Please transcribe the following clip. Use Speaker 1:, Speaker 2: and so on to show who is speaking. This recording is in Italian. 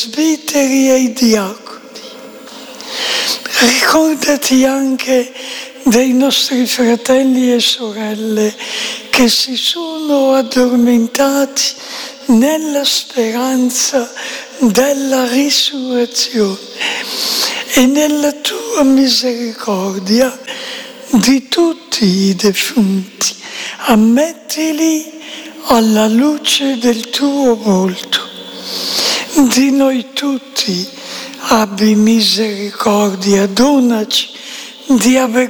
Speaker 1: presbiteri e i diaconi. Ricordati anche dei nostri fratelli e sorelle che si sono addormentati nella speranza della risurrezione e nella tua misericordia di tutti i defunti. Ammettili alla luce del tuo volto. Di noi tutti abbi misericordia, donaci di aver